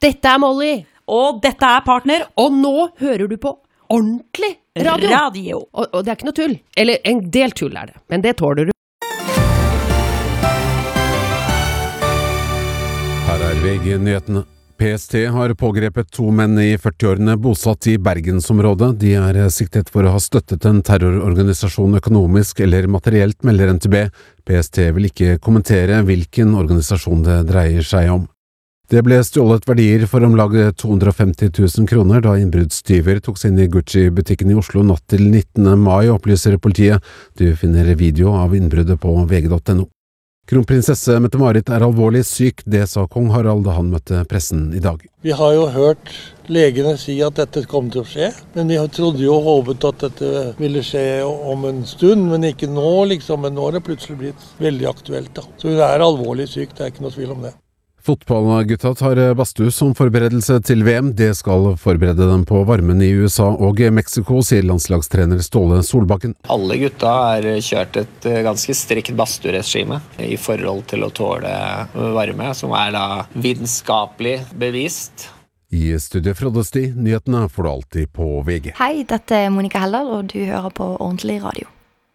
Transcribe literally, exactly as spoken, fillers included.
Dette er Molly. Og dette er Partner. Og nå hører du på ordentlig radio. Radio. Og, og det er ikke noe tull. Eller en del tull er det, men det tåler du. Her er V G-nyhetene. P S T har pågrepet to menn i førtiårene bosatt i Bergensområdet. De er siktet for å ha støttet en terrororganisasjon økonomisk eller materielt, melder N T B. P S T vil ikke kommentere hvilken organisasjon det dreier seg om. Det ble stjålet verdier for om lag to hundre og femti tusen kroner da innbruddstyver tok seg inn i Gucci-butikken i Oslo natt til nittende mai, opplyser politiet. Du finner video av innbruddet på V G punktum no. Kronprinsesse Mette-Marit er alvorlig syk, det sa kong Harald da han møtte pressen i dag. Vi har jo hørt legene si at dette kom til å skje, men vi trodde jo og håpet at dette ville skje om en stund, men ikke nå liksom, men nå er det plutselig blitt veldig aktuelt da. Så hun er alvorlig syk, det er ikke noe tvil om det. Fotballgutta tar badstue som forberedelse til V M. Det skal forberede dem på varmen i U S A og Mexico, sier landslagstrener Ståle Solbakken. Alle gutta har kjørt et ganske strikt badstueregime i forhold til å tåle varme, som er da vitenskapelig bevist. I studiet Frode Sti, nyhetene får du alltid på V G. Hei, dette er Monica Heller, og du hører på Ordentlig Radio.